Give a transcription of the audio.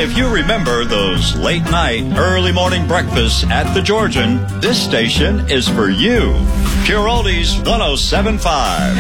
If you remember those late night, early morning breakfasts at the Georgian, this station is for you. Pure Oldies 107.5.